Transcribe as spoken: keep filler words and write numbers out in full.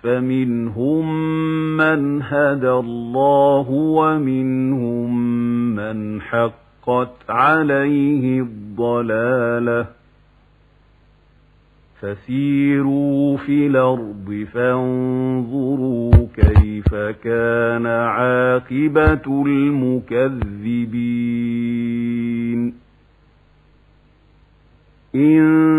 فمنهم من هدى الله ومنهم من حقت عليه الضلالة فسيروا في الأرض فانظروا كيف كان عاقبة المكذبين. إن